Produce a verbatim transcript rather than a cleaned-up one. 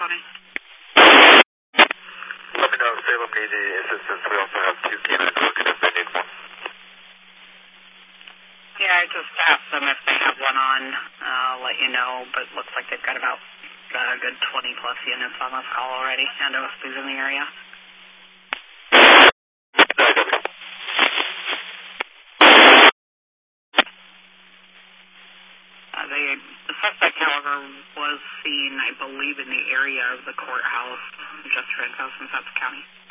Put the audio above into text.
County. Let me know if Salem needs any assistance. We also have two canines working if they need one. Yeah, I just asked them if they have one on. Uh, I'll let you know, but looks like they've got about a good twenty plus units on this call already, and O S B's in the area. Uh, they, the suspect, however, was seen, I believe, in the area of the courthouse, just for info, since that's the county.